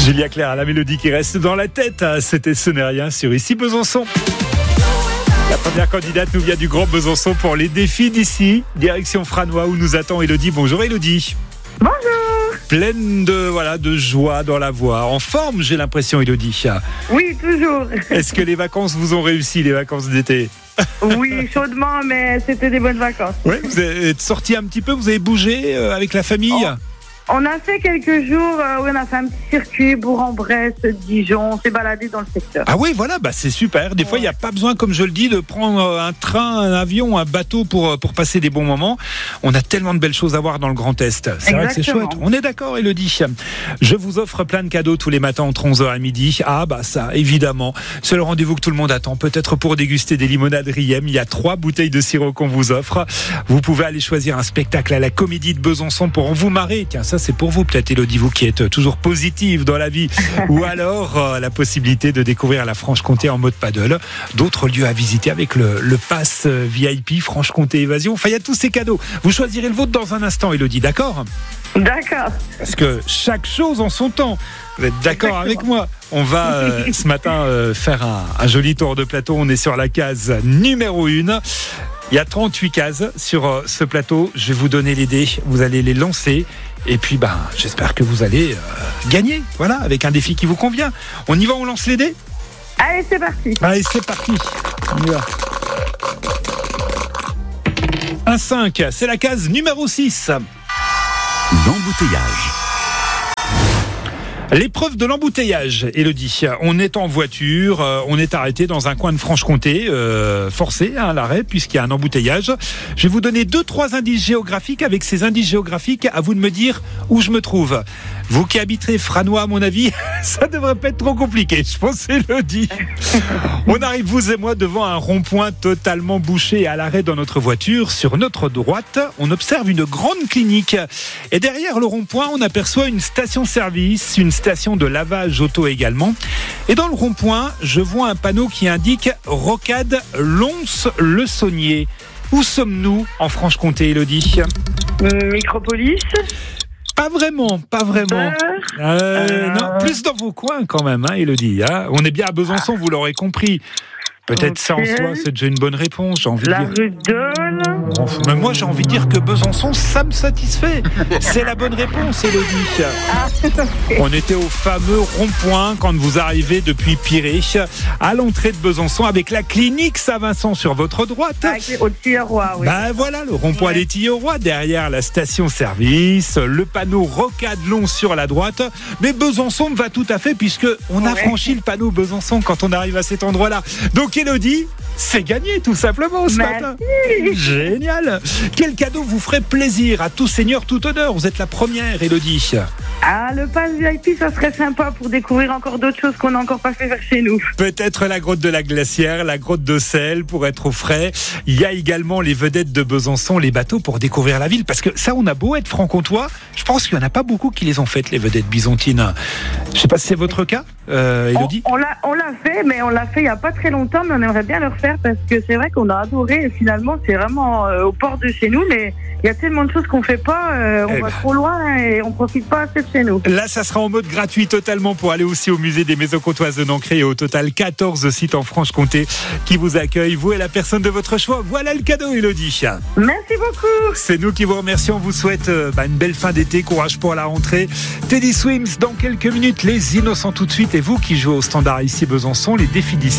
Julia Claire à la mélodie qui reste dans la tête. C'était Ce n'est rien sur Ici Besançon. La première candidate nous vient du Grand Besançon pour les défis d'ici. Direction Franois où nous attend Élodie. Bonjour Élodie. Bonjour. Pleine de joie dans la voix. En forme, j'ai l'impression, Élodie. Oui, toujours. Est-ce que les vacances vous ont réussi, les vacances d'été? Oui, chaudement, mais c'était des bonnes vacances. Oui, vous êtes sorti un petit peu, vous avez bougé avec la famille? On a fait quelques jours où on a fait un petit circuit, Bourg-en-Bresse, Dijon, on s'est baladé dans le secteur. Ah oui, voilà, c'est super. Des fois, il n'y a pas besoin, comme je le dis, de prendre un train, un avion, un bateau pour passer des bons moments. On a tellement de belles choses à voir dans le Grand Est. C'est vrai que c'est chouette. On est d'accord, Élodie. Je vous offre plein de cadeaux tous les matins entre 11h à midi. Ah ça, évidemment, c'est le rendez-vous que tout le monde attend. Peut-être pour déguster des limonades Riem. Il y a 3 bouteilles de sirop qu'on vous offre. Vous pouvez aller choisir un spectacle à la Comédie de Besançon pour vous marrer. Tiens, ça c'est pour vous peut-être, Élodie, vous qui êtes toujours positive dans la vie. Ou alors la possibilité de découvrir la Franche-Comté en mode paddle. D'autres lieux à visiter avec le pass VIP Franche-Comté Évasion. Enfin, il y a tous ces cadeaux. Vous choisirez le vôtre dans un instant, Élodie, d'accord? D'accord. Parce que chaque chose en son temps. Vous êtes d'accord avec moi? On va ce matin faire un joli tour de plateau. On est sur la case numéro 1. Il y a 38 cases sur ce plateau. Je vais vous donner les dés. Vous allez les lancer. Et puis, j'espère que vous allez gagner. Voilà, avec un défi qui vous convient. On y va, on lance les dés? Allez, c'est parti. Allez, c'est parti. On y va. Un 5, c'est la case numéro 6. L'embouteillage. L'épreuve de l'embouteillage, Élodie. On est en voiture, on est arrêté dans un coin de Franche-Comté, forcé à l'arrêt puisqu'il y a un embouteillage. Je vais vous donner 2-3 indices géographiques. Avec ces indices géographiques, à vous de me dire où je me trouve. Vous qui habiterez Franois, à mon avis, ça devrait pas être trop compliqué. Je pense, Élodie. On arrive, vous et moi, devant un rond-point totalement bouché à l'arrêt dans notre voiture. Sur notre droite, on observe une grande clinique. Et derrière le rond-point, on aperçoit une station-service, une station de lavage auto également. Et dans le rond-point, je vois un panneau qui indique Rocade Lons-le-Saunier. Où sommes-nous en Franche-Comté, Élodie? Micropolis. Pas vraiment. Non, plus dans vos coins quand même, Élodie. On est bien à Besançon, vous l'aurez compris. Peut-être ça en soi, c'est déjà une bonne réponse, j'ai envie de dire. La rue d'Aulne. Mais moi, j'ai envie de dire que Besançon, ça me satisfait. C'est la bonne réponse, Élodie. On était au fameux rond-point quand vous arrivez depuis Piré, à l'entrée de Besançon, avec la clinique Saint-Vincent sur votre droite. Au Tilleroy, oui. Voilà, le rond-point des Tilleroy, derrière la station-service, le panneau Rocade Long sur la droite. Mais Besançon me va tout à fait, puisque on a franchi le panneau Besançon quand on arrive à cet endroit-là. Donc, Élodie, c'est gagné tout simplement ce matin. Génial. Quel cadeau vous ferait plaisir à tout seigneur, tout honneur? Vous êtes la première, Élodie. Le pass VIP, ça serait sympa pour découvrir encore d'autres choses qu'on n'a encore pas fait vers chez nous. Peut-être la grotte de la Glacière, la grotte de Selle pour être au frais. Il y a également les vedettes de Besançon, les bateaux pour découvrir la ville. Parce que ça, on a beau être franc-comtois, je pense qu'il n'y en a pas beaucoup qui les ont faites, les vedettes byzantines. Je ne sais pas si c'est votre cas, Élodie. On l'a fait, mais on l'a fait il n'y a pas très longtemps, mais on aimerait bien le refaire parce que c'est vrai qu'on a adoré et finalement c'est vraiment au port de chez nous, mais il y a tellement de choses qu'on ne fait pas, on va trop loin et on ne profite pas assez de chez nous. Là, ça sera en mode gratuit totalement pour aller aussi au musée des Maisons Comtoises de Nancré et au total 14 sites en Franche-Comté qui vous accueillent, vous et la personne de votre choix. Voilà le cadeau, Élodie. Merci beaucoup. C'est nous qui vous remercions, on vous souhaite une belle fin d'été, courage pour la rentrée. Teddy Swims dans quelques minutes, les Innocents tout de suite et vous qui jouez au standard ici Besançon, les défis d'ici.